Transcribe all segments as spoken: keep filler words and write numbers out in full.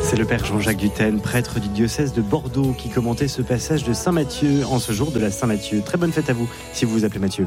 C'est le père Jean-Jacques Dutène, prêtre du diocèse de Bordeaux, qui commentait ce passage de Saint Matthieu en ce jour de la Saint-Matthieu. Très bonne fête à vous, si vous vous appelez Mathieu.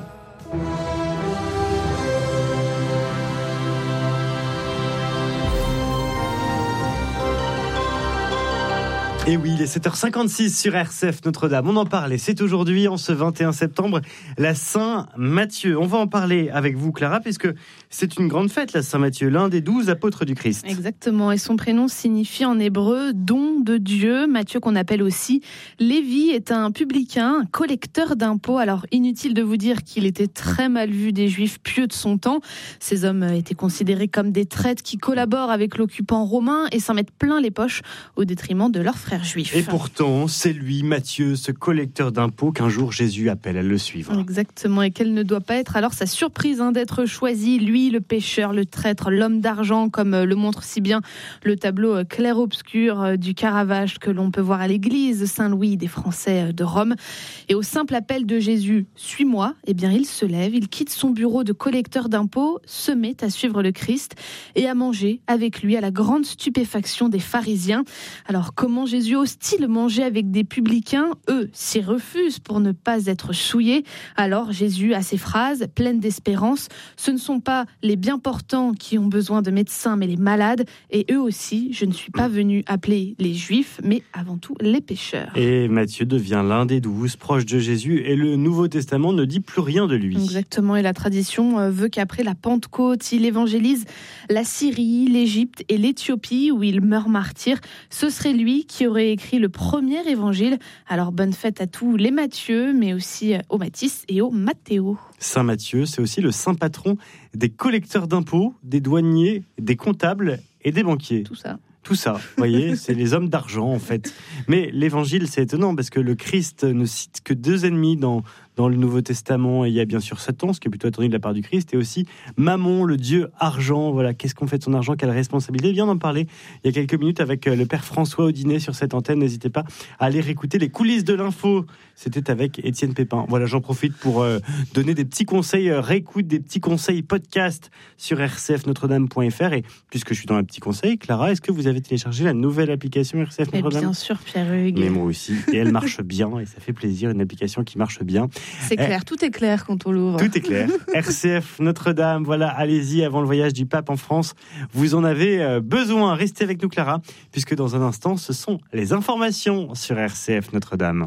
Et oui, il est sept heures cinquante-six sur R C F Notre-Dame. On en parlait, c'est aujourd'hui, en ce vingt et un septembre, la Saint-Matthieu. On va en parler avec vous, Clara, puisque c'est une grande fête, la Saint-Matthieu, l'un des douze apôtres du Christ. Exactement, et son prénom signifie en hébreu « don de Dieu ». Matthieu, qu'on appelle aussi Lévi, est un publicain, un collecteur d'impôts. Alors, inutile de vous dire qu'il était très mal vu des Juifs pieux de son temps. Ces hommes étaient considérés comme des traîtres qui collaborent avec l'occupant romain et s'en mettent plein les poches au détriment de leurs frères juifs. Et pourtant, c'est lui, Matthieu, ce collecteur d'impôts, qu'un jour Jésus appelle à le suivre. Exactement, et quelle ne doit pas être alors sa surprise hein, d'être choisi, lui, le pécheur, le traître, l'homme d'argent, comme le montre si bien le tableau clair-obscur du Caravage que l'on peut voir à l'église Saint-Louis des Français de Rome. Et au simple appel de Jésus, « Suis-moi », eh bien il se lève, il quitte son bureau de collecteur d'impôts, se met à suivre le Christ et à manger avec lui à la grande stupéfaction des pharisiens. Alors comment Jésus ose-t-il manger avec des publicains? Eux s'y refusent pour ne pas être souillés. Alors Jésus a ces phrases pleines d'espérance. Ce ne sont pas les bien portants qui ont besoin de médecins, mais les malades. Et eux aussi, je ne suis pas venu appeler les Juifs, mais avant tout les pécheurs. Et Matthieu devient l'un des douze proches de Jésus, et le Nouveau Testament ne dit plus rien de lui. Exactement, et la tradition veut qu'après la Pentecôte, il évangélise la Syrie, l'Égypte et l'Éthiopie, où il meurt martyr. Ce serait lui qui aurait écrit le premier évangile. Alors bonne fête à tous les Matthieu, mais aussi au Mathis et au Mathéo. Saint Matthieu, c'est aussi le saint patron des collecteurs d'impôts, des douaniers, des comptables et des banquiers. Tout ça. Tout ça, vous voyez, c'est les hommes d'argent en fait. Mais l'évangile, c'est étonnant parce que le Christ ne cite que deux ennemis dans, dans le Nouveau Testament. Et il y a bien sûr Satan, ce qui est plutôt attendu de la part du Christ, et aussi Mammon, le dieu argent. Voilà, qu'est-ce qu'on fait de son argent, quelle responsabilité? Eh bien, on en parlait il y a quelques minutes avec le père François Audinet sur cette antenne. N'hésitez pas à aller réécouter les coulisses de l'info. C'était avec Étienne Pépin. Voilà, j'en profite pour euh, donner des petits conseils, euh, réécoute des petits conseils podcast sur r c f notre dame point f r. Et puisque je suis dans un petit conseil, Clara, est-ce que vous avez téléchargé la nouvelle application R C F Notre-Dame? Bien sûr, Pierre-Hugues. Mais moi aussi. Et elle marche bien, et ça fait plaisir, une application qui marche bien. C'est clair, eh, tout est clair quand on l'ouvre. Tout est clair. R C F Notre-Dame, voilà, allez-y avant le voyage du pape en France. Vous en avez besoin. Restez avec nous, Clara, puisque dans un instant, ce sont les informations sur R C F Notre-Dame.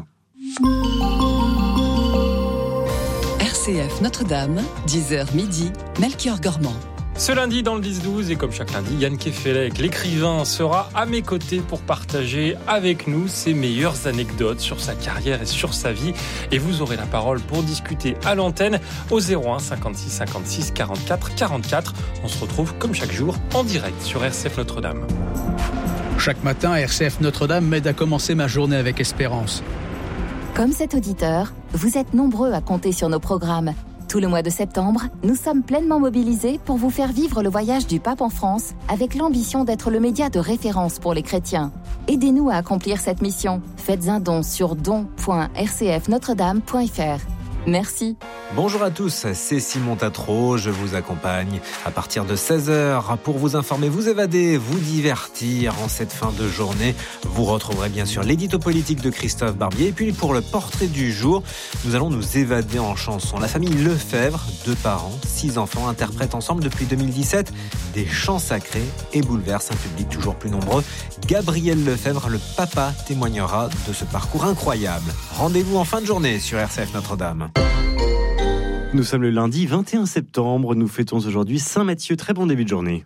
R C F Notre-Dame, dix heures midi, Melchior Gormand. Ce lundi dans le dix douze, et comme chaque lundi, Yann Kefelec, l'écrivain, sera à mes côtés pour partager avec nous ses meilleures anecdotes sur sa carrière et sur sa vie. Et vous aurez la parole pour discuter à l'antenne au zéro un cinquante-six cinquante-six quarante-quatre quarante-quatre. On se retrouve comme chaque jour en direct sur R C F Notre-Dame. Chaque matin, R C F Notre-Dame m'aide à commencer ma journée avec espérance. Comme cet auditeur, vous êtes nombreux à compter sur nos programmes. Tout le mois de septembre, nous sommes pleinement mobilisés pour vous faire vivre le voyage du pape en France avec l'ambition d'être le média de référence pour les chrétiens. Aidez-nous à accomplir cette mission. Faites un don sur don point r c f notre dame point f r. Merci. Bonjour à tous, c'est Simon Tatro, je vous accompagne à partir de seize heures pour vous informer, vous évader, vous divertir en cette fin de journée. Vous retrouverez bien sûr l'édito politique de Christophe Barbier, et puis pour le portrait du jour, nous allons nous évader en chanson. La famille Lefebvre, deux parents, six enfants, interprètent ensemble depuis deux mille dix-sept des chants sacrés et bouleversent un public toujours plus nombreux. Gabriel Lefebvre, le papa, témoignera de ce parcours incroyable. Rendez-vous en fin de journée sur R C F Notre-Dame. Nous sommes le lundi vingt et un septembre, nous fêtons aujourd'hui Saint Matthieu. Très bon début de journée.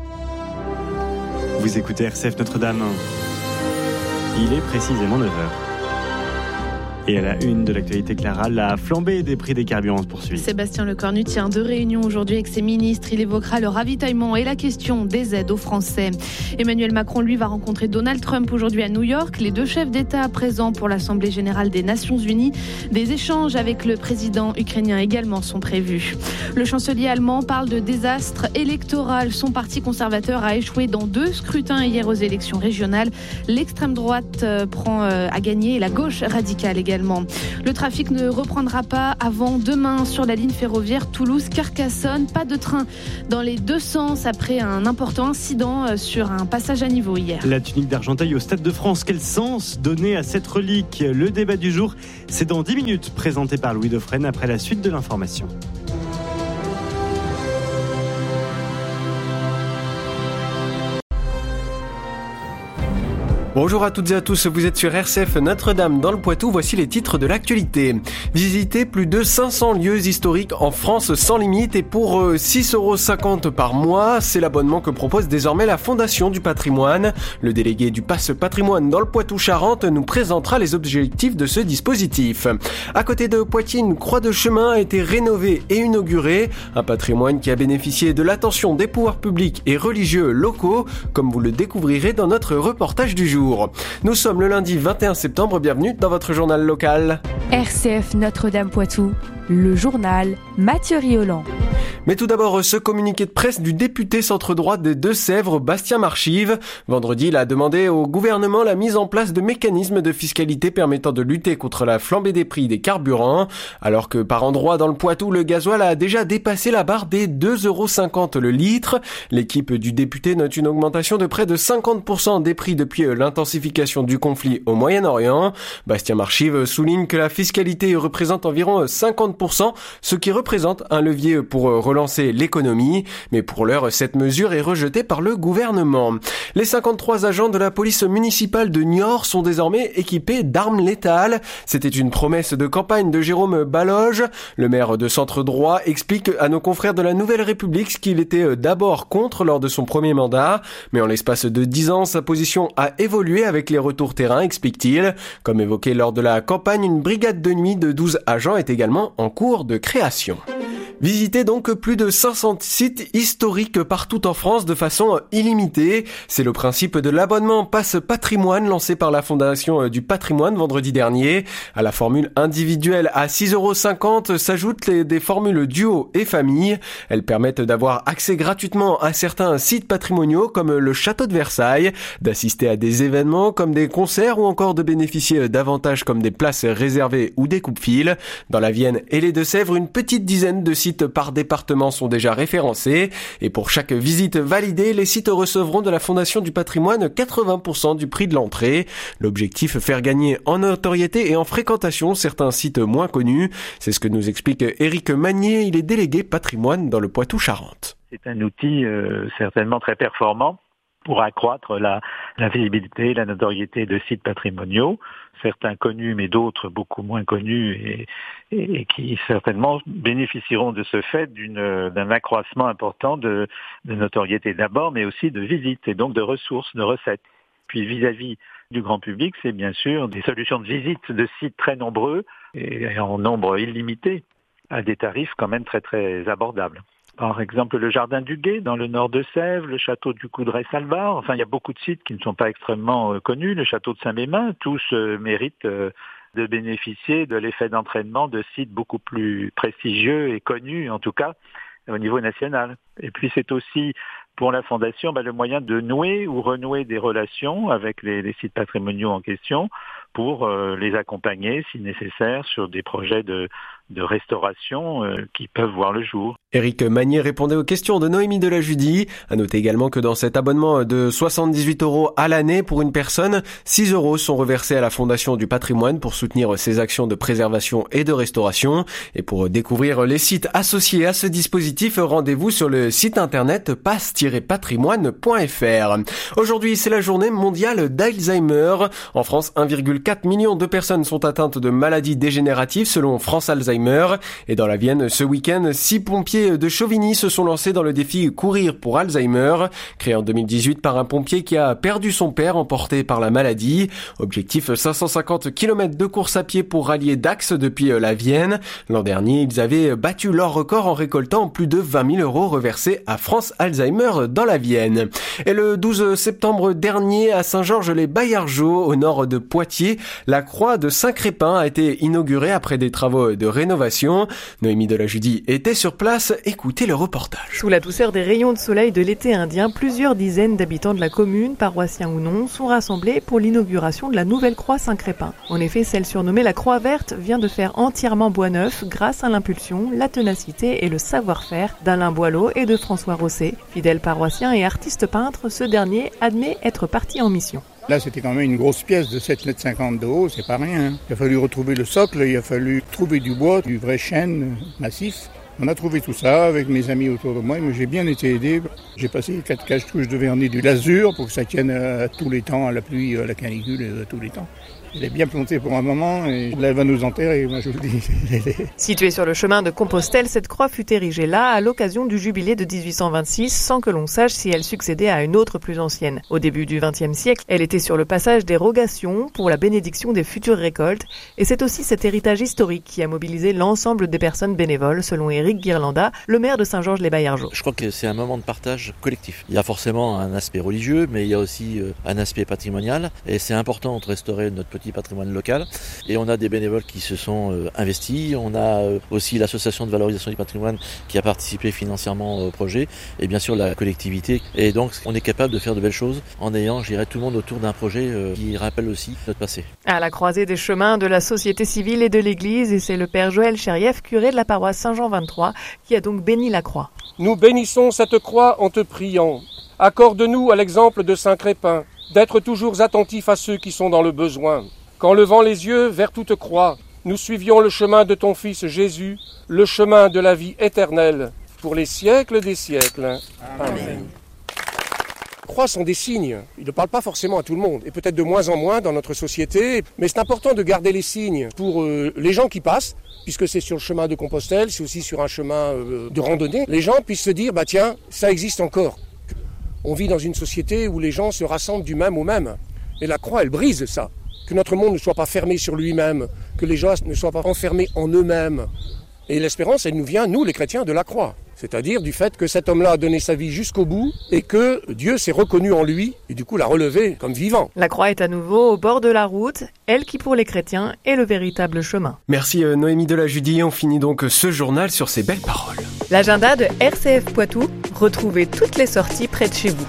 Vous écoutez R C F Notre-Dame. Il est précisément neuf heures. Et à la une de l'actualité, Clara, la flambée des prix des carburants se poursuit. Sébastien Lecornu tient deux réunions aujourd'hui avec ses ministres. Il évoquera le ravitaillement et la question des aides aux Français. Emmanuel Macron, lui, va rencontrer Donald Trump aujourd'hui à New York. Les deux chefs d'État présents pour l'Assemblée générale des Nations Unies. Des échanges avec le président ukrainien également sont prévus. Le chancelier allemand parle de désastre électoral. Son parti conservateur a échoué dans deux scrutins hier aux élections régionales. L'extrême droite prend à gagner et la gauche radicale également. également. Le trafic ne reprendra pas avant demain sur la ligne ferroviaire Toulouse-Carcassonne. Pas de train dans les deux sens après un important incident sur un passage à niveau hier. La tunique d'Argenteuil au Stade de France, quel sens donner à cette relique ? Le débat du jour, c'est dans dix minutes, présenté par Louis Dauphren après la suite de l'information. Bonjour à toutes et à tous, vous êtes sur R C F Notre-Dame dans le Poitou, voici les titres de l'actualité. Visiter plus de cinq cents lieux historiques en France sans limite et pour six euros cinquante par mois, c'est l'abonnement que propose désormais la Fondation du Patrimoine. Le délégué du Pass Patrimoine dans le Poitou-Charentes nous présentera les objectifs de ce dispositif. À côté de Poitiers, une croix de chemin a été rénovée et inaugurée, un patrimoine qui a bénéficié de l'attention des pouvoirs publics et religieux locaux, comme vous le découvrirez dans notre reportage du jour. Nous sommes le lundi vingt et un septembre, bienvenue dans votre journal local. R C F Notre-Dame Poitou, le journal Mathieu Rioland. Mais tout d'abord, ce communiqué de presse du député centre-droit des Deux-Sèvres, Bastien Marchive. Vendredi, il a demandé au gouvernement la mise en place de mécanismes de fiscalité permettant de lutter contre la flambée des prix des carburants. Alors que par endroits dans le Poitou, le gasoil a déjà dépassé la barre des deux euros cinquante le litre. L'équipe du député note une augmentation de près de cinquante pour cent des prix depuis l'intensification du conflit au Moyen-Orient. Bastien Marchive souligne que la fiscalité représente environ cinquante pour cent, ce qui représente un levier pour relancer l'économie, mais pour l'heure, cette mesure est rejetée par le gouvernement. Les cinquante-trois agents de la police municipale de Niort sont désormais équipés d'armes létales. C'était une promesse de campagne de Jérôme Baloge. Le maire de Centre-Droit explique à nos confrères de la Nouvelle République qu'il était d'abord contre lors de son premier mandat, mais en l'espace de dix ans, sa position a évolué avec les retours terrain, explique-t-il. Comme évoqué lors de la campagne, une brigade de nuit de douze agents est également en cours de création. Visitez donc plus de cinq cents sites historiques partout en France de façon illimitée. C'est le principe de l'abonnement Pass Patrimoine lancé par la Fondation du Patrimoine vendredi dernier. À la formule individuelle à six euros cinquante s'ajoutent les, des formules duo et famille. Elles permettent d'avoir accès gratuitement à certains sites patrimoniaux comme le château de Versailles, d'assister à des événements comme des concerts ou encore de bénéficier d'avantages comme des places réservées ou des coupe-fils. Dans la Vienne et les Deux-Sèvres, une petite dizaine de sites par département sont déjà référencés et pour chaque visite validée, les sites recevront de la Fondation du Patrimoine quatre-vingts pour cent du prix de l'entrée. L'objectif, faire gagner en notoriété et en fréquentation certains sites moins connus. C'est ce que nous explique Éric Magnier, il est délégué patrimoine dans le Poitou-Charentes. C'est un outil euh, certainement très performant pour accroître la, la visibilité, la notoriété de sites patrimoniaux, certains connus mais d'autres beaucoup moins connus et, et, et qui certainement bénéficieront de ce fait d'une, d'un accroissement important de, de notoriété d'abord, mais aussi de visites et donc de ressources, de recettes. Puis vis-à-vis du grand public, c'est bien sûr des solutions de visite de sites très nombreux et en nombre illimité à des tarifs quand même très très abordables. Par exemple, le Jardin du Guet, dans le nord de Sèvres, le château du Coudray-Salvar. Enfin, il y a beaucoup de sites qui ne sont pas extrêmement euh, connus. Le château de Saint-Mémin, tous euh, méritent euh, de bénéficier de l'effet d'entraînement de sites beaucoup plus prestigieux et connus, en tout cas, au niveau national. Et puis, c'est aussi, pour la Fondation, bah, le moyen de nouer ou renouer des relations avec les, les sites patrimoniaux en question pour euh, les accompagner, si nécessaire, sur des projets de de restauration euh, qui peuvent voir le jour. Éric Magnier répondait aux questions de Noémie Delajudie. À noter également que dans cet abonnement de soixante-dix-huit euros à l'année pour une personne, six euros sont reversés à la Fondation du Patrimoine pour soutenir ses actions de préservation et de restauration. Et pour découvrir les sites associés à ce dispositif, rendez-vous sur le site internet pass tiret patrimoine point f r. Aujourd'hui, c'est la journée mondiale d'Alzheimer. En France, un virgule quatre million de personnes sont atteintes de maladies dégénératives selon France Alzheimer. Et dans la Vienne, ce week-end, six pompiers de Chauvigny se sont lancés dans le défi Courir pour Alzheimer, créé en deux mille dix-huit par un pompier qui a perdu son père emporté par la maladie. Objectif cinq cent cinquante kilomètres de course à pied pour rallier Dax depuis la Vienne. L'an dernier, ils avaient battu leur record en récoltant plus de vingt mille euros reversés à France Alzheimer dans la Vienne. Et le douze septembre dernier, à Saint-Georges-les-Baillargeaux, au nord de Poitiers, la croix de Saint-Crépin a été inaugurée après des travaux de rénovation. Noémie Delajudie était sur place. France, écoutez le reportage. Sous la douceur des rayons de soleil de l'été indien, plusieurs dizaines d'habitants de la commune, paroissiens ou non, sont rassemblés pour l'inauguration de la nouvelle croix Saint-Crépin. En effet, celle surnommée la Croix Verte vient de faire entièrement bois neuf grâce à l'impulsion, la ténacité et le savoir-faire d'Alain Boileau et de François Rosset. Fidèle paroissien et artiste peintre, ce dernier admet être parti en mission. Là, c'était quand même une grosse pièce de sept mètres cinquante de haut, c'est pas rien. Il a fallu retrouver le socle, il a fallu trouver du bois, du vrai chêne massif. On a trouvé tout ça avec mes amis autour de moi, mais j'ai bien été aidé. J'ai passé quatre cache-touches de vernis du Lazur pour que ça tienne à tous les temps, à la pluie, à la canicule, à tous les temps. Elle est bien plantée pour un moment et là, elle va nous enterrer, moi je vous le dis. Située sur le chemin de Compostelle, cette croix fut érigée là à l'occasion du jubilé de dix-huit cent vingt-six, sans que l'on sache si elle succédait à une autre plus ancienne. Au début du vingtième siècle, elle était sur le passage des rogations pour la bénédiction des futures récoltes. Et c'est aussi cet héritage historique qui a mobilisé l'ensemble des personnes bénévoles, selon Éric Guirlanda, le maire de Saint-Georges-les-Baillargeaux. Je crois que c'est un moment de partage collectif. Il y a forcément un aspect religieux, mais il y a aussi un aspect patrimonial. Et c'est important de restaurer notre petit patrimoine local, et on a des bénévoles qui se sont euh, investis, on a euh, aussi l'association de valorisation du patrimoine qui a participé financièrement au projet, et bien sûr la collectivité, et donc on est capable de faire de belles choses en ayant, je dirais, tout le monde autour d'un projet euh, qui rappelle aussi notre passé. À la croisée des chemins de la société civile et de l'église, et c'est le père Joël Chérieff, curé de la paroisse Saint-Jean vingt-trois, qui a donc béni la croix. Nous bénissons cette croix en te priant. Accorde-nous à l'exemple de Saint Crépin d'être toujours attentifs à ceux qui sont dans le besoin. Qu'en levant les yeux vers toute croix, nous suivions le chemin de ton Fils Jésus, le chemin de la vie éternelle, pour les siècles des siècles. Amen. Amen. Les croix sont des signes. Ils ne parlent pas forcément à tout le monde, et peut-être de moins en moins dans notre société, mais c'est important de garder les signes pour euh, les gens qui passent, puisque c'est sur le chemin de Compostelle, c'est aussi sur un chemin euh, de randonnée. Les gens puissent se dire, bah tiens, ça existe encore. On vit dans une société où les gens se rassemblent du même au même. Et la croix, elle brise ça. Que notre monde ne soit pas fermé sur lui-même, que les gens ne soient pas enfermés en eux-mêmes. Et l'espérance, elle nous vient, nous les chrétiens, de la croix. C'est-à-dire du fait que cet homme-là a donné sa vie jusqu'au bout et que Dieu s'est reconnu en lui et du coup l'a relevé comme vivant. La croix est à nouveau au bord de la route, elle qui pour les chrétiens est le véritable chemin. Merci Noémie Delajudie, on finit donc ce journal sur ces belles paroles. L'agenda de R C F Poitou, retrouvez toutes les sorties près de chez vous.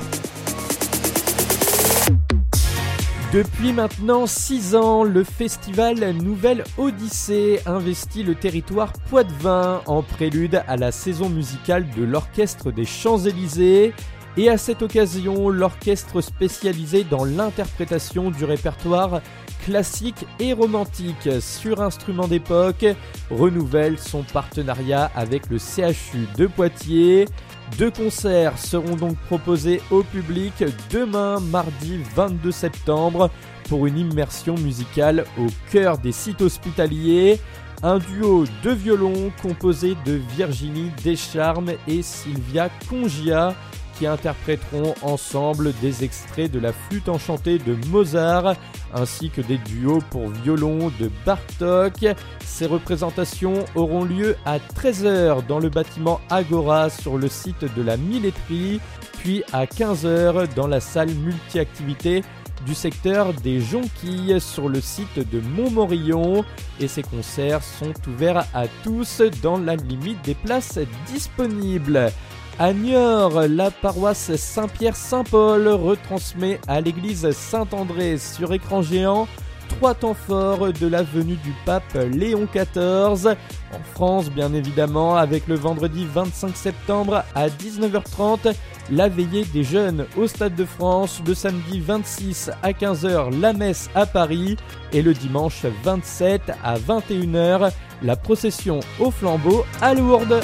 Depuis maintenant six ans, le festival Nouvelle Odyssée investit le territoire poitevin en prélude à la saison musicale de l'Orchestre des Champs-Élysées. Et à cette occasion, l'orchestre spécialisé dans l'interprétation du répertoire classique et romantique sur instruments d'époque renouvelle son partenariat avec le C H U de Poitiers. Deux concerts seront donc proposés au public demain, mardi vingt-deux septembre, pour une immersion musicale au cœur des sites hospitaliers. Un duo de violons composé de Virginie Descharmes et Sylvia Congia qui interpréteront ensemble des extraits de la flûte enchantée de Mozart ainsi que des duos pour violon de Bartók. Ces représentations auront lieu à treize heures dans le bâtiment Agora sur le site de la Milletterie, puis à quinze heures dans la salle multi-activités du secteur des Jonquilles sur le site de Montmorillon. Et ces concerts sont ouverts à tous dans la limite des places disponibles. À Niort, la paroisse Saint-Pierre-Saint-Paul retransmet à l'église Saint-André sur écran géant trois temps forts de la venue du pape Léon quatorze. En France, bien évidemment, avec le vendredi vingt-cinq septembre à dix-neuf heures trente, la veillée des jeunes au Stade de France, le samedi vingt-six à quinze heures, la messe à Paris, et le dimanche vingt-sept à vingt et une heures, la procession au flambeau à Lourdes.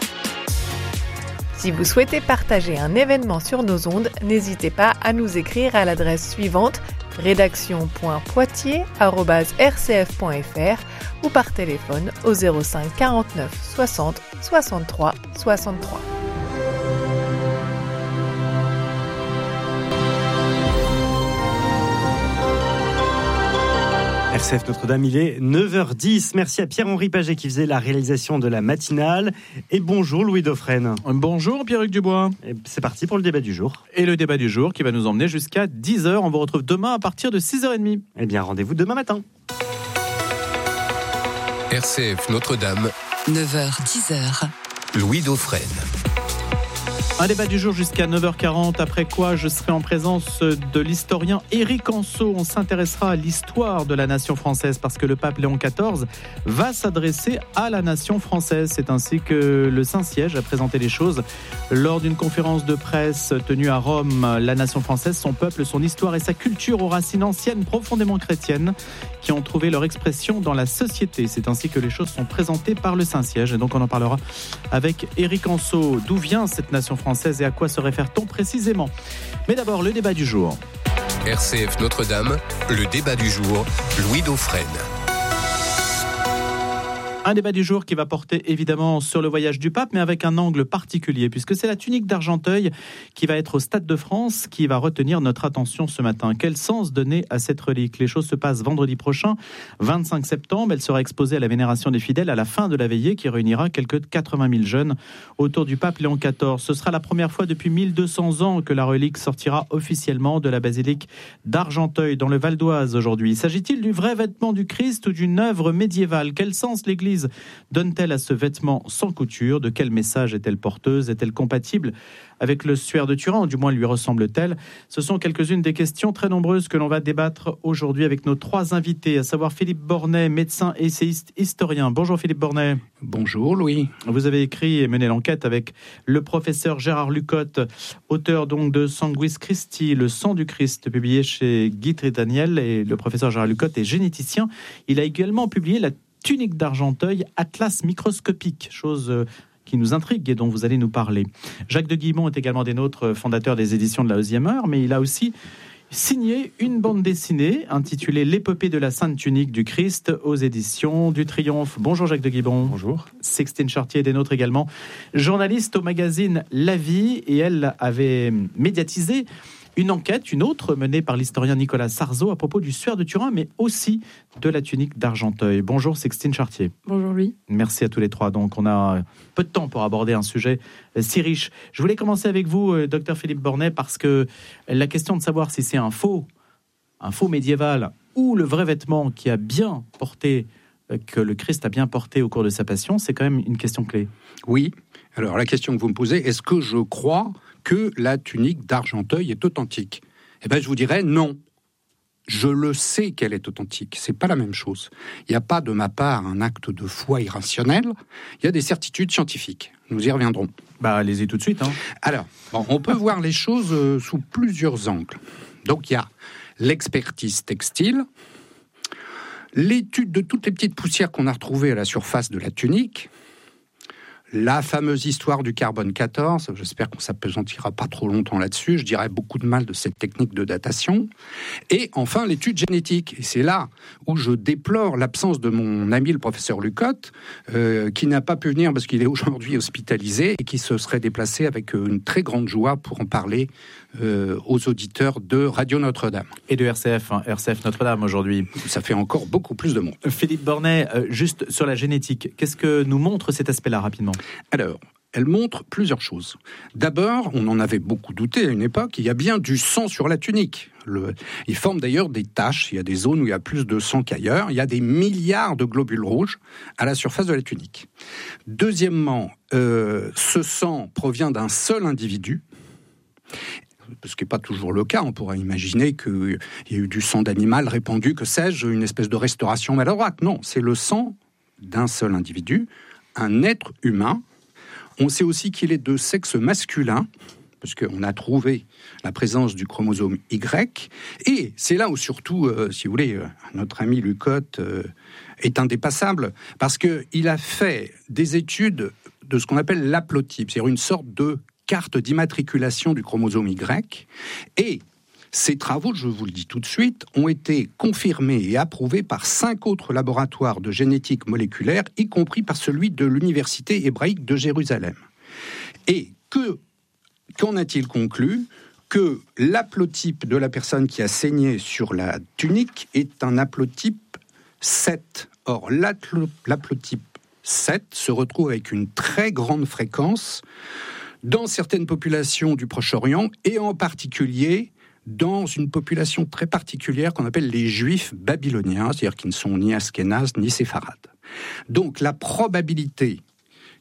Si vous souhaitez partager un événement sur nos ondes, n'hésitez pas à nous écrire à l'adresse suivante rédaction point poitiers arobase r c f point f r ou par téléphone au zéro cinq quarante-neuf soixante soixante-trois soixante-trois. R C F Notre-Dame, il est neuf heures dix. Merci à Pierre-Henri Paget qui faisait la réalisation de la matinale. Et bonjour Louis Dauphren. Bonjour Pierre-Hugues Dubois. Et c'est parti pour le débat du jour. Et le débat du jour qui va nous emmener jusqu'à dix heures. On vous retrouve demain à partir de six heures trente. Eh bien, rendez-vous demain matin. R C F Notre-Dame. neuf heures dix heures. Louis Dauphren. Un débat du jour jusqu'à neuf heures quarante, après quoi je serai en présence de l'historien Éric Anceau. On s'intéressera à l'histoire de la nation française parce que le pape Léon quatorze va s'adresser à la nation française. C'est ainsi que le Saint-Siège a présenté les choses lors d'une conférence de presse tenue à Rome. La nation française, son peuple, son histoire et sa culture aux racines anciennes profondément chrétiennes qui ont trouvé leur expression dans la société. C'est ainsi que les choses sont présentées par le Saint-Siège. Et donc on en parlera avec Éric Anceau. D'où vient cette nation française et à quoi se réfère-t-on précisément? Mais d'abord, le débat du jour. R C F Notre-Dame, le débat du jour, Louis Dauphren. Un débat du jour qui va porter évidemment sur le voyage du pape, mais avec un angle particulier, puisque c'est la tunique d'Argenteuil qui va être au Stade de France, qui va retenir notre attention ce matin. Quel sens donner à cette relique? Les choses se passent vendredi prochain, vingt-cinq septembre. Elle sera exposée à la vénération des fidèles à la fin de la veillée, qui réunira quelques quatre-vingt mille jeunes autour du pape Léon quatorze. Ce sera la première fois depuis mille deux cents ans que la relique sortira officiellement de la basilique d'Argenteuil, dans le Val d'Oise aujourd'hui. S'agit-il du vrai vêtement du Christ ou d'une œuvre médiévale? Quel sens l'Église donne-t-elle à ce vêtement sans couture? De quel message est-elle porteuse? Est-elle compatible avec le suaire de Turin, ou du moins lui ressemble-t-elle? Ce sont quelques-unes des questions très nombreuses que l'on va débattre aujourd'hui avec nos trois invités, à savoir Philippe Bornet, médecin essayiste historien. Bonjour Philippe Bornet. Bonjour Louis. Vous avez écrit et mené l'enquête avec le professeur Gérard Lucotte, auteur donc de Sanguis Christi, le sang du Christ, publié chez Guy Tridaniel. Et le professeur Gérard Lucotte est généticien. Il a également publié la tunique d'Argenteuil, atlas microscopique, chose qui nous intrigue et dont vous allez nous parler. Jacques de Guillemont est également des nôtres, fondateur des éditions de la Onzième Heure, mais il a aussi signé une bande dessinée intitulée L'épopée de la Sainte Tunique du Christ aux éditions du Triomphe. Bonjour Jacques de Guillemont. Bonjour. Sixtine Chartier est des nôtres également, journaliste au magazine La Vie, et elle avait médiatisé une enquête, une autre, menée par l'historien Nicolas Sarzeau à propos du suaire de Turin, mais aussi de la tunique d'Argenteuil. Bonjour Sixtine Chartier. Bonjour Louis. Merci à tous les trois. Donc on a peu de temps pour aborder un sujet si riche. Je voulais commencer avec vous, docteur Philippe Bornet, parce que la question de savoir si c'est un faux, un faux médiéval ou le vrai vêtement qui a bien porté, que le Christ a bien porté au cours de sa passion, c'est quand même une question clé. Oui. Alors la question que vous me posez, est-ce que je crois que la tunique d'Argenteuil est authentique? Eh bien, je vous dirais non. Je le sais qu'elle est authentique. C'est pas la même chose. Il n'y a pas de ma part un acte de foi irrationnel. Il y a des certitudes scientifiques. Nous y reviendrons. Bah, allez-y tout de suite. Hein. Alors, bon, on peut voir les choses euh, sous plusieurs angles. Donc, il y a l'expertise textile, l'étude de toutes les petites poussières qu'on a retrouvées à la surface de la tunique, la fameuse histoire du carbone quatorze, j'espère qu'on ne s'appesantira pas trop longtemps là-dessus, je dirais beaucoup de mal de cette technique de datation, et enfin l'étude génétique. Et c'est là où je déplore l'absence de mon ami le professeur Lucotte, euh, qui n'a pas pu venir parce qu'il est aujourd'hui hospitalisé et qui se serait déplacé avec une très grande joie pour en parler euh, aux auditeurs de Radio Notre-Dame. Et de R C F, hein, R C F Notre-Dame aujourd'hui. Ça fait encore beaucoup plus de monde. Philippe Bornet, euh, juste sur la génétique, qu'est-ce que nous montre cet aspect-là rapidement ? Alors, elle montre plusieurs choses. D'abord, on en avait beaucoup douté à une époque, il y a bien du sang sur la tunique. Le, il forme d'ailleurs des taches, il y a des zones où il y a plus de sang qu'ailleurs, il y a des milliards de globules rouges à la surface de la tunique. Deuxièmement, euh, ce sang provient d'un seul individu, ce qui n'est pas toujours le cas. On pourrait imaginer qu'il y a eu du sang d'animal répandu, que sais-je, une espèce de restauration maladroite. Non, c'est le sang d'un seul individu, un être humain. On sait aussi qu'il est de sexe masculin, parce qu'on a trouvé la présence du chromosome Y. Et c'est là où surtout, euh, si vous voulez, euh, notre ami Lucotte euh, est indépassable, parce qu'il a fait des études de ce qu'on appelle l'haplotype, c'est-à-dire une sorte de carte d'immatriculation du chromosome Y. Et ces travaux, je vous le dis tout de suite, ont été confirmés et approuvés par cinq autres laboratoires de génétique moléculaire, y compris par celui de l'Université hébraïque de Jérusalem. Et que, qu'en a-t-il conclu ? Que l'haplotype de la personne qui a saigné sur la tunique est un haplotype sept. Or, l'haplotype sept se retrouve avec une très grande fréquence dans certaines populations du Proche-Orient, et en particulier dans une population très particulière qu'on appelle les Juifs babyloniens, c'est-à-dire qui ne sont ni Askénazes ni séfarades. Donc la probabilité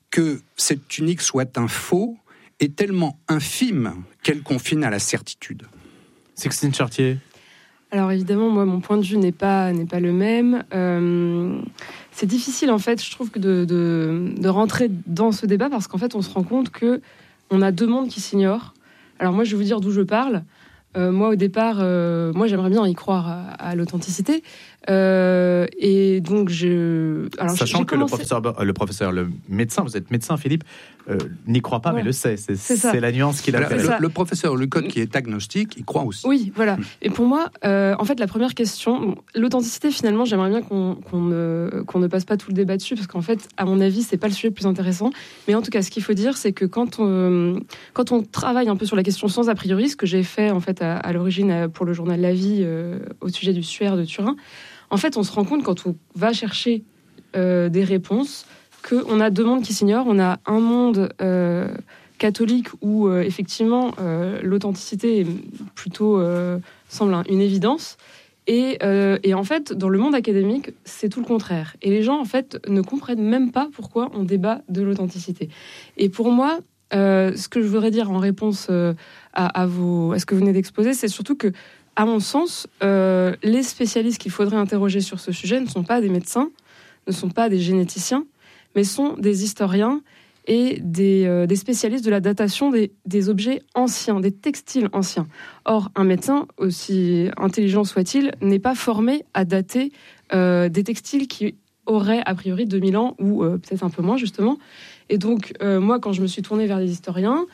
que cette tunique soit un faux est tellement infime qu'elle confine à la certitude. Sixtine Chartier. Alors évidemment, moi, mon point de vue n'est pas, n'est pas le même. Euh, c'est difficile, en fait, je trouve, que de, de, de rentrer dans ce débat parce qu'en fait, on se rend compte qu'on a deux mondes qui s'ignorent. Alors moi, je vais vous dire d'où je parle. Euh, moi, au départ, euh, moi, j'aimerais bien y croire à, à l'authenticité. Euh, et donc, je... Alors, Sachant j'ai que commencé... le, professeur, le professeur, le médecin, vous êtes médecin, Philippe, euh, n'y croit pas, ouais. mais le sait. C'est, c'est, c'est la nuance qu'il a Alors, fait. Le, le professeur Lecoq, qui est agnostique, il croit aussi. Oui, voilà. Et pour moi, euh, en fait, la première question, bon, l'authenticité, finalement, j'aimerais bien qu'on, qu'on, ne, qu'on ne passe pas tout le débat dessus, parce qu'en fait, à mon avis, c'est pas le sujet le plus intéressant. Mais en tout cas, ce qu'il faut dire, c'est que quand on, quand on travaille un peu sur la question sans a priori, ce que j'ai fait, en fait, à, à l'origine pour le journal La Vie, euh, au sujet du suaire de Turin, en fait, on se rend compte quand on va chercher euh, des réponses qu'on a deux mondes qui s'ignorent. On a un monde euh, catholique où, euh, effectivement, euh, l'authenticité est plutôt euh, semble une évidence. Et, euh, et en fait, dans le monde académique, c'est tout le contraire. Et les gens, en fait, ne comprennent même pas pourquoi on débat de l'authenticité. Et pour moi, euh, ce que je voudrais dire en réponse euh, à, à, vos, à ce que vous venez d'exposer, c'est surtout que, à mon sens, euh, les spécialistes qu'il faudrait interroger sur ce sujet ne sont pas des médecins, ne sont pas des généticiens, mais sont des historiens et des, euh, des spécialistes de la datation des, des objets anciens, des textiles anciens. Or, un médecin, aussi intelligent soit-il, n'est pas formé à dater euh, des textiles qui auraient a priori deux mille ans, ou euh, peut-être un peu moins, justement. Et donc, euh, moi, quand je me suis tournée vers des historiens,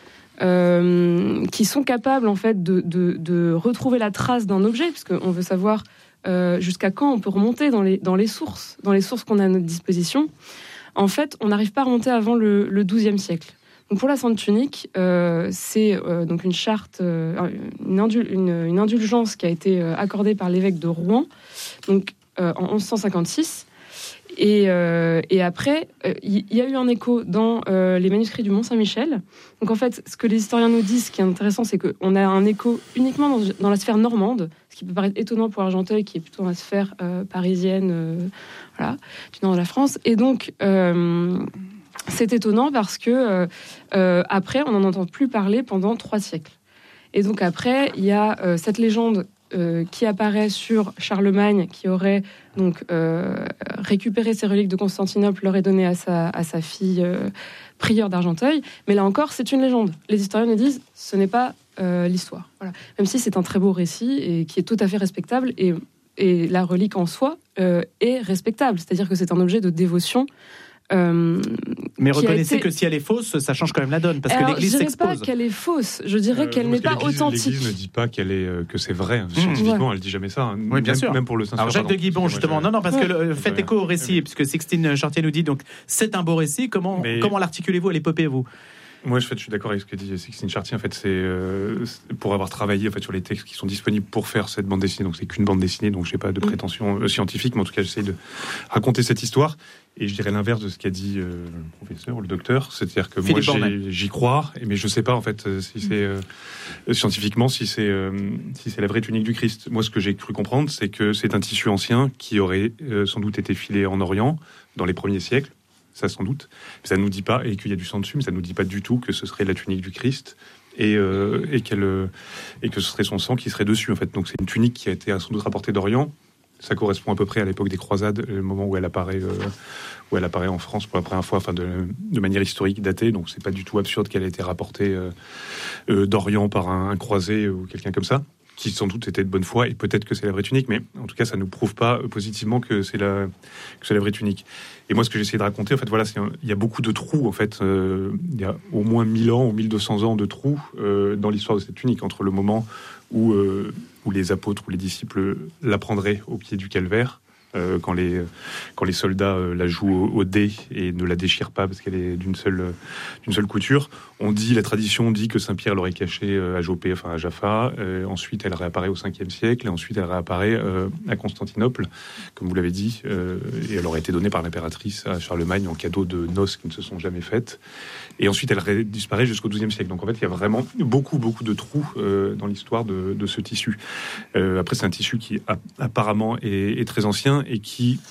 Euh, qui sont capables en fait de, de, de retrouver la trace d'un objet, parce qu'on veut savoir euh, jusqu'à quand on peut remonter dans les, dans les sources, dans les sources qu'on a à notre disposition. En fait, on n'arrive pas à remonter avant le, le douzième siècle. Donc pour la Sainte Tunique, euh, c'est euh, donc une charte, euh, une, indul- une, une indulgence qui a été accordée par l'évêque de Rouen, donc euh, en onze cent cinquante-six. Et, euh, et après, il euh, y, y a eu un écho dans euh, les manuscrits du Mont-Saint-Michel. Donc en fait, ce que les historiens nous disent, ce qui est intéressant, c'est qu'on a un écho uniquement dans, dans la sphère normande, ce qui peut paraître étonnant pour Argenteuil, qui est plutôt dans la sphère euh, parisienne, euh, voilà, du nord de la France. Et donc, euh, c'est étonnant parce que euh, euh, après, on n'en entend plus parler pendant trois siècles. Et donc après, il y a euh, cette légende Euh, qui apparaît sur Charlemagne, qui aurait donc euh, récupéré ses reliques de Constantinople, l'aurait donné à sa, à sa fille euh, prieure d'Argenteuil. Mais là encore, c'est une légende. Les historiens nous disent ce n'est pas euh, l'histoire. Voilà. Même si c'est un très beau récit et qui est tout à fait respectable, et, et la relique en soi euh, est respectable. C'est-à-dire que c'est un objet de dévotion. Euh, Mais reconnaissez été... que si elle est fausse, ça change quand même la donne, parce Alors, que l'Église s'expose. Je dirais pas qu'elle est fausse, je dirais euh, qu'elle n'est pas authentique. L'Église ne dit pas qu'elle est, euh, que c'est vrai. Scientifiquement, ouais. Elle dit jamais ça. Hein. Oui, bien même, sûr. Même pour le Saint-Cyr. Alors Jacques de Guibon, justement, non, non, parce ouais. que le, faites écho au récit, ouais. puisque Sixtine Chartier nous dit, donc c'est un beau récit. Comment, Mais... comment l'articulez-vous à l'épopée, vous? Moi, je, fait, je suis d'accord avec ce que dit Sixtine Chartier. En fait, c'est euh, pour avoir travaillé en fait sur les textes qui sont disponibles pour faire cette bande dessinée. Donc, c'est qu'une bande dessinée, donc j'ai pas de prétention euh, scientifique, mais en tout cas, j'essaie de raconter cette histoire. Et je dirais l'inverse de ce qu'a dit euh, le professeur, le docteur, c'est-à-dire que Philippe moi, j'ai, j'y crois, mais je sais pas en fait si c'est euh, scientifiquement si c'est euh, si c'est la vraie tunique du Christ. Moi, ce que j'ai cru comprendre, c'est que c'est un tissu ancien qui aurait euh, sans doute été filé en Orient dans les premiers siècles. Ça sans doute, ça ne nous dit pas, et qu'il y a du sang dessus, mais ça ne nous dit pas du tout que ce serait la tunique du Christ et, euh, et, qu'elle, et que ce serait son sang qui serait dessus en fait. Donc c'est une tunique qui a été sans doute rapportée d'Orient. Ça correspond à peu près à l'époque des croisades, le moment où elle apparaît, euh, où elle apparaît en France pour la première fois, enfin de, de manière historique datée. Donc c'est pas du tout absurde qu'elle ait été rapportée euh, euh, d'Orient par un, un croisé ou quelqu'un comme ça, qui sans doute était de bonne foi, et peut-être que c'est la vraie tunique, mais en tout cas ça ne prouve pas positivement que c'est la, que c'est la vraie tunique. Et moi ce que j'ai essayé de raconter, en fait, voilà, c'est un, il y a beaucoup de trous, en fait, euh, il y a au moins mille ans ou mille deux cents ans de trous euh, dans l'histoire de cette tunique, entre le moment où, euh, où les apôtres ou les disciples la prendraient au pied du calvaire, Euh, quand, les, quand les soldats euh, la jouent au, au dé et ne la déchirent pas parce qu'elle est d'une seule, euh, d'une seule couture. On dit, la tradition dit que Saint-Pierre l'aurait cachée euh, à Jopé, enfin à Jaffa. Euh, ensuite, elle réapparaît au cinquième siècle, et ensuite elle réapparaît euh, à Constantinople, comme vous l'avez dit, euh, et elle aurait été donnée par l'impératrice à Charlemagne en cadeau de noces qui ne se sont jamais faites. Et ensuite, elle ré- disparaît jusqu'au douzième siècle. Donc en fait, il y a vraiment beaucoup, beaucoup de trous euh, dans l'histoire de, de ce tissu. Euh, après, c'est un tissu qui a, apparemment est, est très ancien, et qui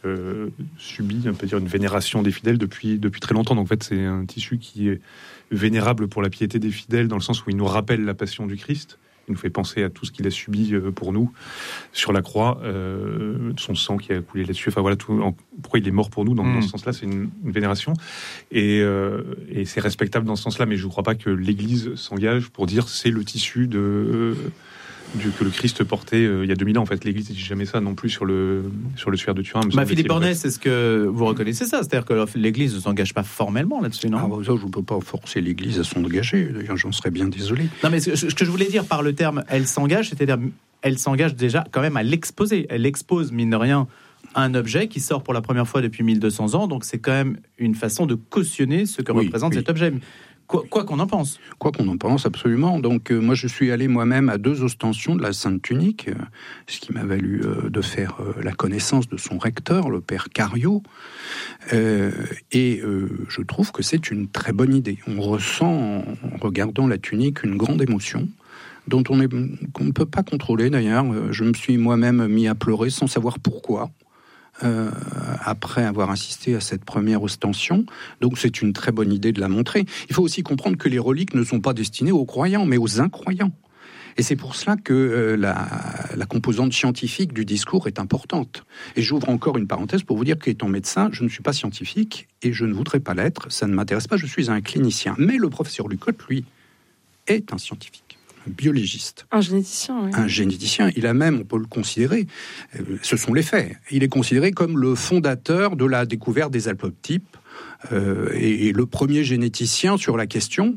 euh, subit, on peut dire, une vénération des fidèles depuis, depuis très longtemps. Donc en fait, c'est un tissu qui est vénérable pour la piété des fidèles, dans le sens où il nous rappelle la passion du Christ. Il nous fait penser à tout ce qu'il a subi pour nous sur la croix, euh, son sang qui a coulé là-dessus. Enfin voilà, tout, en, pourquoi il est mort pour nous. Dans, mmh. dans ce sens-là, c'est une, une vénération et, euh, et c'est respectable dans ce sens-là. Mais je ne crois pas que l'Église s'engage pour dire c'est le tissu de euh, du, que le Christ portait euh, il y a deux mille ans. En fait, l'Église ne dit jamais ça non plus sur le sur le suaire de Turin. Bah, Philippe Bornet, c'est ce que vous reconnaissez ça, c'est-à-dire que l'Église ne s'engage pas formellement là-dessus, non ? Ah, bah, ça, je ne peux pas forcer l'Église à s'engager. D'ailleurs, j'en serais bien désolé. Non, mais ce, ce que je voulais dire par le terme "elle s'engage", c'est-à-dire elle s'engage déjà quand même à l'exposer. Elle expose, mine de rien, un objet qui sort pour la première fois depuis mille deux cents ans. Donc c'est quand même une façon de cautionner ce que oui, représente oui. cet objet. Quoi, quoi qu'on en pense. Quoi qu'on en pense, absolument. Donc, euh, moi, je suis allé moi-même à deux ostensions de la Sainte Tunique, euh, ce qui m'a valu euh, de faire euh, la connaissance de son recteur, le père Cario. Euh, et euh, je trouve que c'est une très bonne idée. On ressent, en regardant la tunique, une grande émotion, dont on est, qu'on ne peut pas contrôler, d'ailleurs. Je me suis moi-même mis à pleurer sans savoir pourquoi. Euh, après avoir assisté à cette première ostension. Donc c'est une très bonne idée de la montrer. Il faut aussi comprendre que les reliques ne sont pas destinées aux croyants, mais aux incroyants. Et c'est pour cela que euh, la, la composante scientifique du discours est importante. Et j'ouvre encore une parenthèse pour vous dire qu'étant médecin, je ne suis pas scientifique et je ne voudrais pas l'être, ça ne m'intéresse pas, je suis un clinicien. Mais le professeur Lucotte, lui, est un scientifique. Un biologiste. Un généticien, oui. Un généticien. Il a même, on peut le considérer, euh, ce sont les faits, il est considéré comme le fondateur de la découverte des haplotypes euh, et, et le premier généticien sur la question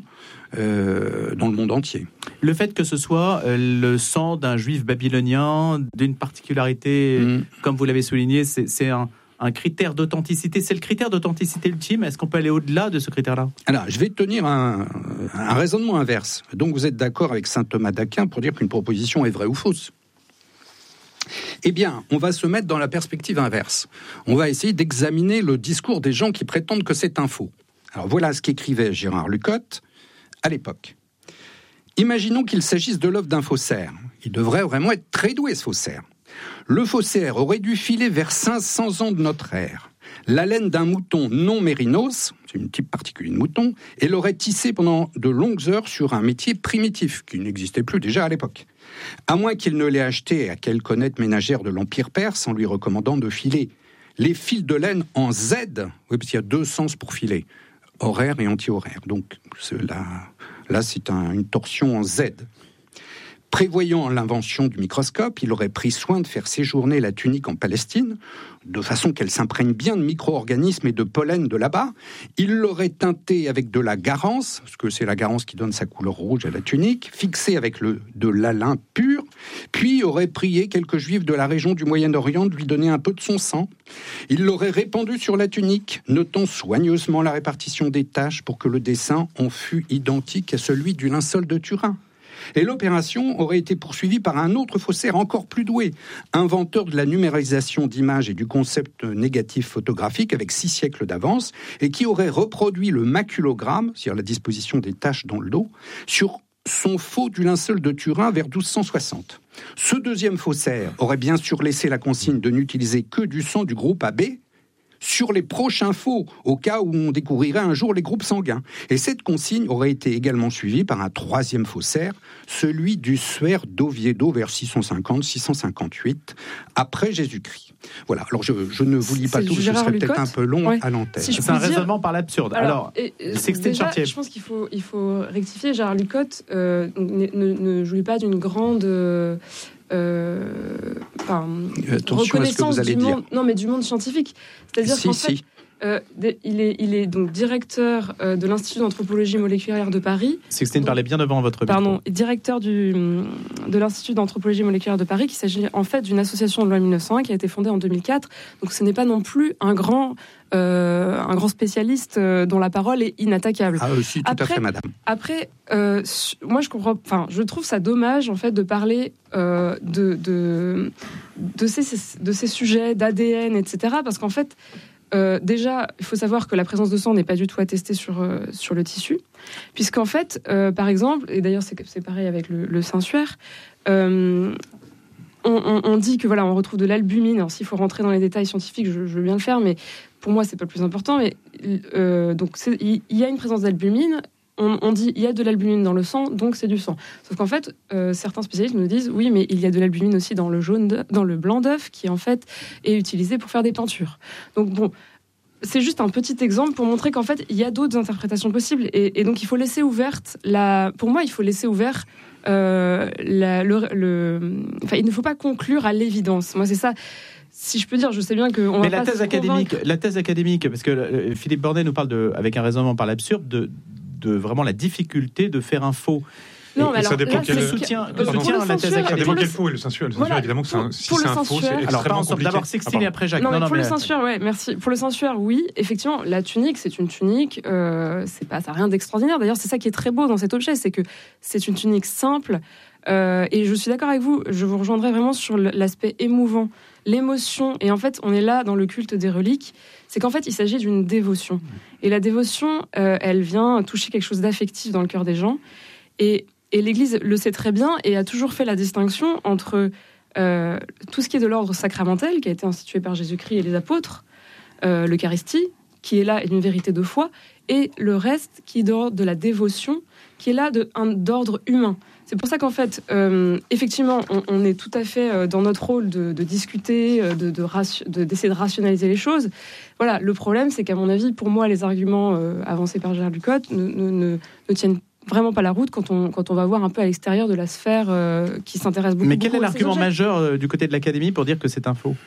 euh, dans le monde entier. Le fait que ce soit euh, le sang d'un juif babylonien, d'une particularité, mmh. comme vous l'avez souligné, c'est, c'est un... un critère d'authenticité, c'est le critère d'authenticité ultime. Est-ce qu'on peut aller au-delà de ce critère-là ? Alors, je vais tenir un, un raisonnement inverse. Donc, vous êtes d'accord avec saint Thomas d'Aquin pour dire qu'une proposition est vraie ou fausse ? Eh bien, on va se mettre dans la perspective inverse. On va essayer d'examiner le discours des gens qui prétendent que c'est un faux. Alors, voilà ce qu'écrivait Gérard Lucotte à l'époque. Imaginons qu'il s'agisse de l'œuvre d'un faussaire. Il devrait vraiment être très doué, ce faussaire. Le faussaire aurait dû filer vers cinq cents ans de notre ère. La laine d'un mouton non mérinos, c'est une type particulière de mouton, et l'aurait tissé pendant de longues heures sur un métier primitif, qui n'existait plus déjà à l'époque. À moins qu'il ne l'ait acheté à quelque honnête ménagère de l'Empire perse en lui recommandant de filer les fils de laine en Z, oui, parce qu'il y a deux sens pour filer, horaire et anti-horaire. Donc là, là c'est un, une torsion en Z. Prévoyant l'invention du microscope, il aurait pris soin de faire séjourner la tunique en Palestine, de façon qu'elle s'imprègne bien de micro-organismes et de pollen de là-bas. Il l'aurait teintée avec de la garance, parce que c'est la garance qui donne sa couleur rouge à la tunique, fixée avec le, de l'alun pur, puis aurait prié quelques juifs de la région du Moyen-Orient de lui donner un peu de son sang. Il l'aurait répandu sur la tunique, notant soigneusement la répartition des taches pour que le dessin en fût identique à celui du linceul de Turin. Et l'opération aurait été poursuivie par un autre faussaire encore plus doué, inventeur de la numérisation d'images et du concept négatif photographique avec six siècles d'avance, et qui aurait reproduit le maculogramme, c'est-à-dire la disposition des taches dans le dos, sur son faux du linceul de Turin vers douze cent soixante. Ce deuxième faussaire aurait bien sûr laissé la consigne de n'utiliser que du sang du groupe A B, sur les prochains faux, au cas où on découvrirait un jour les groupes sanguins. Et cette consigne aurait été également suivie par un troisième faussaire, celui du suaire d'Oviedo vers six cent cinquante à six cent cinquante-huit, après Jésus-Christ. Voilà, alors je, je ne vous lis pas c'est tout, ce serait peut-être Lucotte. Un peu long ouais. à l'antenne. Si c'est un dire... raisonnement par l'absurde. Alors, alors Sixtine Chartier. Je pense qu'il faut, il faut rectifier. Gérard Lucotte euh, ne, ne jouit pas d'une grande... Euh, Euh, enfin, reconnaissance du monde, non mais du monde scientifique. C'est-à-dire si, qu'en si. fait, euh, il est, il est donc directeur euh, de l'Institut d'anthropologie moléculaire de Paris. Sixtine parlait bien devant votre micro. Pardon, directeur du de l'Institut d'anthropologie moléculaire de Paris, qui s'agit en fait d'une association de loi mille neuf cent un qui a été fondée en deux mille quatre. Donc ce n'est pas non plus un grand Euh, un grand spécialiste euh, dont la parole est inattaquable. Ah aussi, tout après, à fait, madame. Après, euh, moi, je comprends. Enfin, je trouve ça dommage en fait de parler euh, de de de ces de ces sujets d'A D N, et cetera. Parce qu'en fait, euh, déjà, il faut savoir que la présence de sang n'est pas du tout attestée sur euh, sur le tissu, puisqu'en fait, euh, par exemple, et d'ailleurs c'est c'est pareil avec le, le Saint-Suaire. Euh, on, on, on dit que voilà, on retrouve de l'albumine. Alors s'il faut rentrer dans les détails scientifiques, je, je veux bien le faire, mais pour moi c'est pas le plus important. Mais euh, donc il y a une présence d'albumine. On, on dit il y a de l'albumine dans le sang, donc c'est du sang. Sauf qu'en fait, euh, certains spécialistes nous disent oui, mais il y a de l'albumine aussi dans le jaune, d'œuf, dans le blanc d'œuf, qui en fait est utilisé pour faire des peintures. Donc bon. C'est juste un petit exemple pour montrer qu'en fait, il y a d'autres interprétations possibles. Et, et donc, il faut laisser ouverte la... Pour moi, il faut laisser ouvert euh, la, le, le... Enfin, il ne faut pas conclure à l'évidence. Moi, c'est ça... Si je peux dire, je sais bien que... On Mais va la pas thèse se académique, convaincre. la thèse académique, parce que euh, Philippe Bordet nous parle, de, avec un raisonnement par l'absurde, de, de vraiment la difficulté de faire un faux. Non, mais et alors, ça dépend là, quel c'est- soutien, euh, soutien à la thèse Ça académique. dépend quel faux et le sensuel. Le sensuel, Voilà. évidemment, que c'est un- si Pour c'est le un faux, c'est sensuel- Alors, extrêmement pas ensemble. compliqué. D'abord Sixtine Ah, et après Jacques. Non, mais Non, non, pour le mais- sensuel, ouais, merci. Pour le sensuel, oui, effectivement, la tunique, c'est une tunique, euh, c'est pas, ça n'a rien d'extraordinaire. D'ailleurs, c'est ça qui est très beau dans cet objet, c'est que c'est une tunique simple. Euh, et je suis d'accord avec vous, je vous rejoindrai vraiment sur l'aspect émouvant, l'émotion. Et en fait, on est là dans le culte des reliques. C'est qu'en fait, il s'agit d'une dévotion. Et la dévotion, euh, elle vient toucher quelque chose d'affectif dans le cœur des gens. Et, et l'Église le sait très bien et a toujours fait la distinction entre euh, tout ce qui est de l'ordre sacramentel, qui a été institué par Jésus-Christ et les apôtres, euh, l'Eucharistie, qui est là et d'une vérité de foi, et le reste qui est d'ordre de la dévotion, qui est là de, un, d'ordre humain. C'est pour ça qu'en fait, euh, effectivement, on, on est tout à fait euh, dans notre rôle de, de discuter, euh, de, de, ration- de, d'essayer de rationaliser les choses. Voilà, le problème, c'est qu'à mon avis, pour moi, les arguments euh, avancés par Gérard Lucotte ne, ne, ne, ne tiennent vraiment pas la route quand on, quand on va voir un peu à l'extérieur de la sphère euh, qui s'intéresse beaucoup. Mais quel beaucoup est à ces l'argument objets. majeur euh, du côté de l'Académie pour dire que c'est un faux?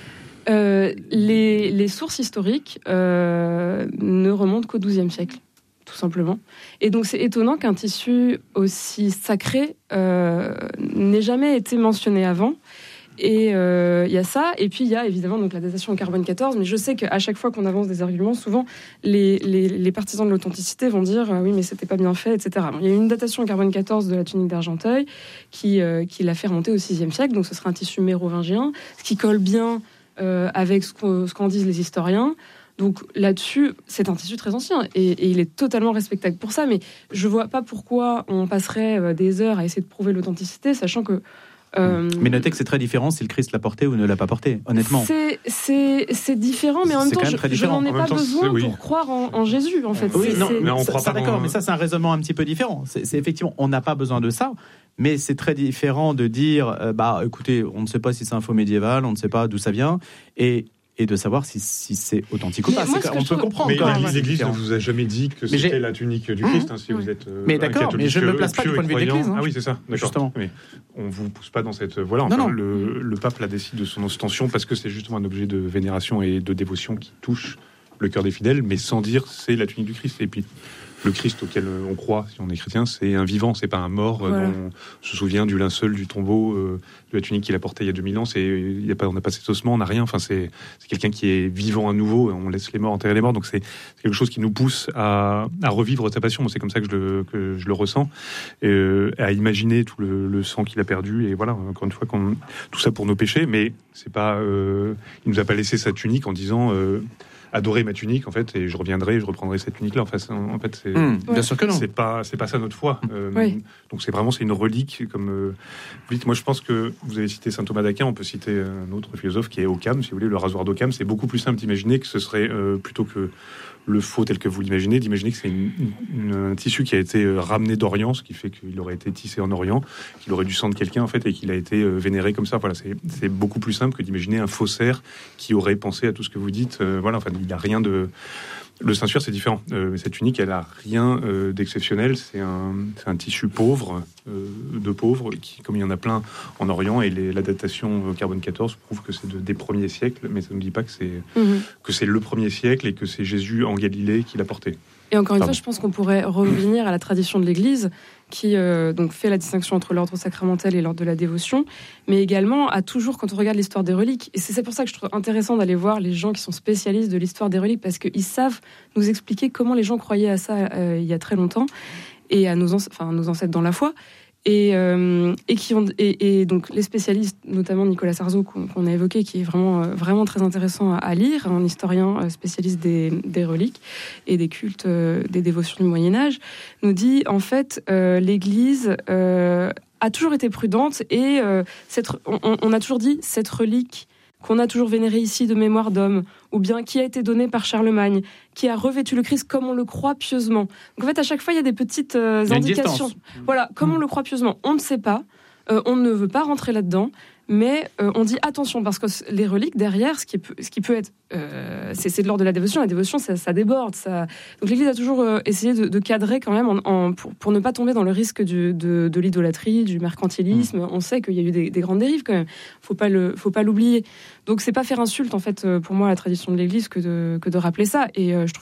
Euh, les, les sources historiques euh, ne remontent qu'au douzième siècle, tout simplement. Et donc c'est étonnant qu'un tissu aussi sacré euh, n'ait jamais été mentionné avant. Et il euh, y a ça, et puis il y a évidemment donc, la datation au carbone quatorze, mais je sais qu'à chaque fois qu'on avance des arguments, souvent les, les, les partisans de l'authenticité vont dire euh, oui mais c'était pas bien fait, et cetera. Il y a eu une datation au carbone quatorze de la tunique d'Argenteuil qui, euh, qui l'a fait remonter au sixième siècle, donc ce sera un tissu mérovingien, ce qui colle bien euh, avec ce qu'en, ce qu'en disent les historiens. Donc là-dessus, c'est un tissu très ancien et, et il est totalement respectable pour ça, mais je vois pas pourquoi on passerait euh, des heures à essayer de prouver l'authenticité, sachant que Euh, Mais notez que c'est très différent si le Christ l'a porté ou ne l'a pas porté, honnêtement. C'est, c'est, c'est différent, mais en même C'est temps, quand même je, très je différent. n'en ai En pas même temps, besoin c'est- oui. pour croire en, en Jésus, en fait. Oui, C'est- non, c'est- mais on ça- croit ça, pas d'accord, dans- mais ça, c'est un raisonnement un petit peu différent. C'est, c'est effectivement, on n'a pas besoin de ça, mais c'est très différent de dire, euh, bah, écoutez, on ne sait pas si c'est un faux médiéval, on ne sait pas d'où ça vient, et et de savoir si, si c'est authentique ou Mais pas. moi, C'est- ce que on je peut trouve- comprendre. Mais quand même, l'Église, c'est l'Église ne différent. vous a jamais dit que Mais j'ai- c'était la tunique du Christ, hein, si vous êtes euh, Mais un d'accord, catholique mais je ne me place pas pieux du point de vue de et croyant. l'Église, hein. Ah oui, c'est ça, d'accord. Justement. Mais on vous pousse pas dans cette voilà. Non, Enfin, non. Le, le pape la décide de son ostension parce que c'est justement un objet de vénération et de dévotion qui touche le cœur des fidèles, mais sans dire c'est la tunique du Christ. Et puis le Christ auquel on croit, si on est chrétien, c'est un vivant, c'est pas un mort. euh, Voilà. dont on se souvient du linceul, du tombeau, euh, de la tunique qu'il a portée il y a deux mille ans. C'est, il y a pas, on n'a pas cet ossement, on n'a rien. Enfin, c'est, c'est quelqu'un qui est vivant à nouveau. On laisse les morts enterrer les morts. Donc c'est, c'est quelque chose qui nous pousse à, à revivre sa passion. Moi, c'est comme ça que je le, que je le ressens, et, euh, à imaginer tout le, le sang qu'il a perdu. Et voilà, encore une fois, qu'on, tout ça pour nos péchés. Mais c'est pas, euh, il nous a pas laissé sa tunique en disant. Euh, adorer ma tunique en fait et je reviendrai je reprendrai cette tunique là en fait, en fait c'est Mmh, bien sûr que non. c'est pas c'est pas ça notre foi. Euh, Oui. donc c'est vraiment c'est une relique comme euh, vous dites. Moi je pense que vous avez cité saint Thomas d'Aquin, on peut citer un autre philosophe qui est Occam, si vous voulez, le rasoir d'Occam. C'est beaucoup plus simple d'imaginer que ce serait euh, plutôt que le faux tel que vous l'imaginez, d'imaginer que c'est une, une- un tissu qui a été euh, ramené d'Orient, ce qui fait qu'il aurait été tissé en Orient, qu'il aurait du sang de quelqu'un en fait et qu'il a été euh, vénéré comme ça. Voilà, c'est, c'est beaucoup plus simple que d'imaginer un faussaire qui aurait pensé à tout ce que vous dites. Euh, voilà, enfin il n'y a rien de. Le ceinture, c'est différent. Euh, cette tunique, elle a rien euh, d'exceptionnel. C'est un, c'est un tissu pauvre, euh, de pauvres, qui, comme il y en a plein en Orient, et les, la datation au carbone quatorze prouve que c'est de, des premiers siècles, mais ça ne dit pas que c'est, Mhm. que c'est le premier siècle et que c'est Jésus en Galilée qui l'a porté. Et encore une Pardon. fois, je pense qu'on pourrait revenir à la tradition de l'Église, qui euh, donc fait la distinction entre l'ordre sacramentel et l'ordre de la dévotion, mais également à toujours, quand on regarde l'histoire des reliques, et c'est c'est pour ça que je trouve intéressant d'aller voir les gens qui sont spécialistes de l'histoire des reliques, parce qu'ils savent nous expliquer comment les gens croyaient à ça euh, il y a très longtemps, et à nos, anci- enfin, nos ancêtres dans la foi. Et, euh, et qui ont et, et donc les spécialistes, notamment Nicolas Sarzeau qu'on, qu'on a évoqué, qui est vraiment euh, vraiment très intéressant à, à lire, un historien euh, spécialiste des, des reliques et des cultes, euh, des dévotions du Moyen Âge, nous dit en fait euh, l'Église euh, a toujours été prudente et euh, cette, on, on a toujours dit cette relique qu'on a toujours vénérée ici de mémoire d'homme, ou bien qui a été donnée par Charlemagne, qui a revêtu le Christ comme on le croit pieusement. Donc en fait, à chaque fois, il y a des petites euh, indications. Voilà, comme on le croit pieusement, on ne sait pas, euh, on ne veut pas rentrer là-dedans, mais euh, on dit attention, parce que les reliques, derrière, ce qui peut, ce qui peut être... Euh, c'est, c'est de l'ordre de la dévotion. La dévotion, ça, ça déborde. Ça... Donc l'Église a toujours euh, essayé de, de cadrer quand même en, en, pour, pour ne pas tomber dans le risque du, de, de l'idolâtrie, du mercantilisme. Mmh. On sait qu'il y a eu des, des grandes dérives quand même. Faut pas le, faut pas l'oublier. Donc c'est pas faire insulte en fait pour moi à la tradition de l'Église que de, que de rappeler ça. Et euh, je trouve